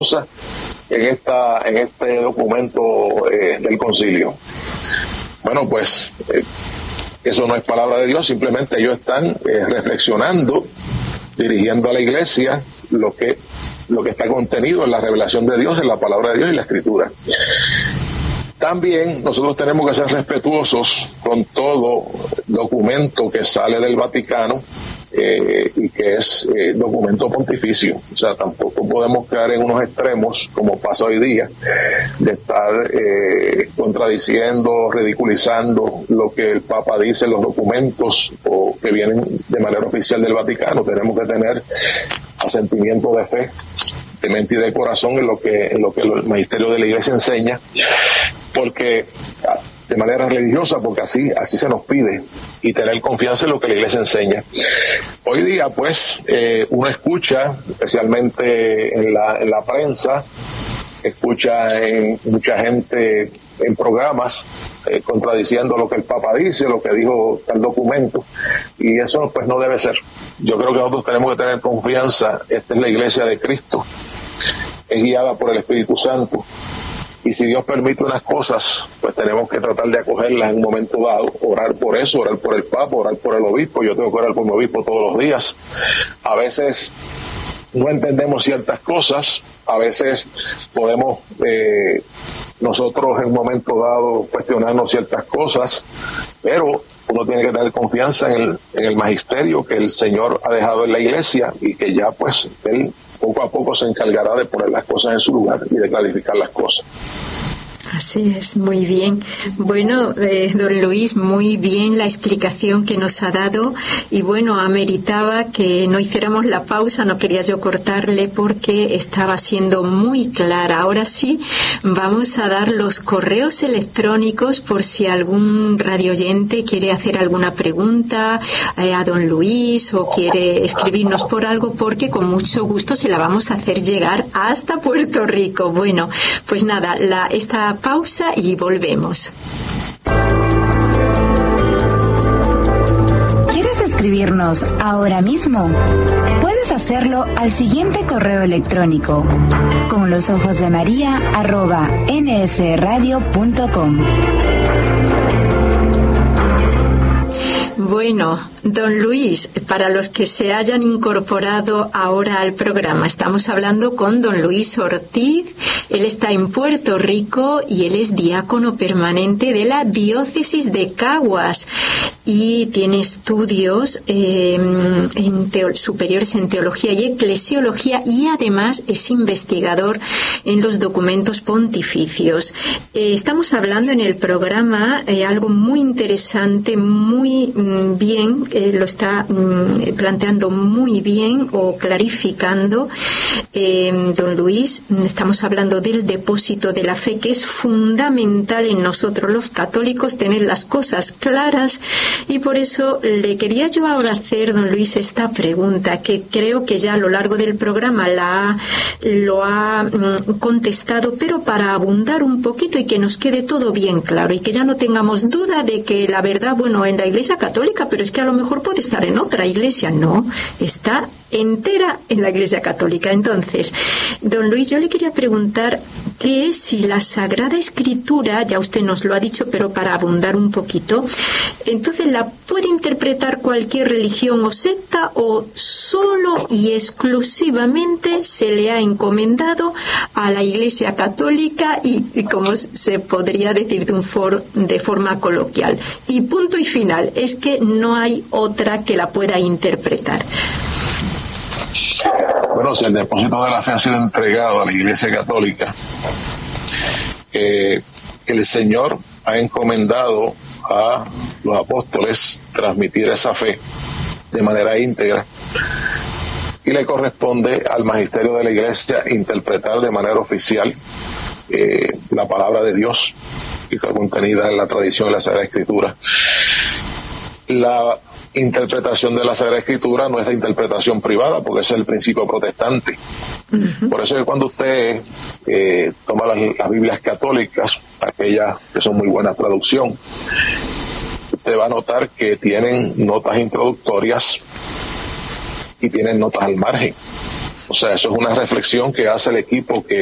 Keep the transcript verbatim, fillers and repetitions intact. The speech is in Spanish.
en esta en este documento eh, del concilio. Bueno, pues eh, eso no es palabra de Dios, simplemente ellos están eh, reflexionando, dirigiendo a la iglesia lo que lo que está contenido en la revelación de Dios, en la palabra de Dios y la Escritura. También nosotros tenemos que ser respetuosos con todo documento que sale del Vaticano eh, y que es eh, documento pontificio. O sea, tampoco podemos caer en unos extremos, como pasa hoy día, de estar eh, contradiciendo, ridiculizando lo que el Papa dice en los documentos o que vienen de manera oficial del Vaticano. Tenemos que tener asentimiento de fe, de mente y de corazón en lo que en lo que el magisterio de la Iglesia enseña, porque de manera religiosa, porque así así se nos pide, y tener confianza en lo que la Iglesia enseña. Hoy día, pues, eh, uno escucha, especialmente en la en la prensa, escucha en mucha gente en programas eh, contradiciendo lo que el Papa dice, lo que dijo tal documento, y eso pues no debe ser. Yo creo que nosotros tenemos que tener confianza. Esta es la Iglesia de Cristo, es guiada por el Espíritu Santo, y si Dios permite unas cosas, pues tenemos que tratar de acogerlas en un momento dado, orar por eso, orar por el Papa, orar por el obispo. Yo tengo que orar por mi obispo todos los días. A veces no entendemos ciertas cosas, a veces podemos eh, nosotros en un momento dado cuestionarnos ciertas cosas, pero uno tiene que tener confianza en el, en el magisterio que el Señor ha dejado en la Iglesia, y que ya pues Él poco a poco se encargará de poner las cosas en su lugar y de clarificar las cosas. Así es, muy bien. Bueno, eh, don Luis, muy bien la explicación que nos ha dado, y bueno, ameritaba que no hiciéramos la pausa, no quería yo cortarle porque estaba siendo muy clara. Ahora sí, vamos a dar los correos electrónicos por si algún radioyente quiere hacer alguna pregunta eh, a don Luis, o quiere escribirnos por algo, porque con mucho gusto se la vamos a hacer llegar hasta Puerto Rico. Bueno, pues nada, la esta pausa y volvemos. ¿Quieres escribirnos ahora mismo? Puedes hacerlo al siguiente correo electrónico: con los ojos de María arroba nsradio punto com. Bueno, don Luis, para los que se hayan incorporado ahora al programa, estamos hablando con don Luis Ortiz. Él está en Puerto Rico y él es diácono permanente de la diócesis de Caguas, y tiene estudios eh, en teo- superiores en teología y eclesiología, y además es investigador en los documentos pontificios. Eh, estamos hablando en el programa eh, algo muy interesante, muy mm, bien, eh, lo está mm, planteando muy bien o clarificando eh, don Luis. Estamos hablando del depósito de la fe, que es fundamental en nosotros los católicos tener las cosas claras, y por eso le quería yo ahora hacer, don Luis, esta pregunta que creo que ya a lo largo del programa la lo ha mm, contestado, pero para abundar un poquito y que nos quede todo bien claro y que ya no tengamos duda de que la verdad, bueno, en la Iglesia Católica, pero es que a lo mejor puede estar en otra iglesia. No, está entera en la Iglesia Católica. Entonces, don Luis, yo le quería preguntar que si la Sagrada Escritura, ya usted nos lo ha dicho, pero para abundar un poquito, entonces la puede interpretar cualquier religión o secta, o solo y exclusivamente se le ha encomendado a la Iglesia Católica, y, y como se podría decir de, un for, de forma coloquial, y punto y final, es que no hay otra que la pueda interpretar. Bueno, si el depósito de la fe ha sido entregado a la Iglesia Católica, eh, el Señor ha encomendado a los apóstoles transmitir esa fe de manera íntegra, y le corresponde al magisterio de la Iglesia interpretar de manera oficial eh, la palabra de Dios, que está contenida en la tradición de la Sagrada Escritura. La interpretación de la Sagrada Escritura no es de interpretación privada, porque ese es el principio protestante. Uh-huh. Por eso es que cuando usted eh, toma las, las Biblias católicas, aquellas que son muy buena traducción, usted va a notar que tienen notas introductorias y tienen notas al margen. O sea, eso es una reflexión que hace el equipo que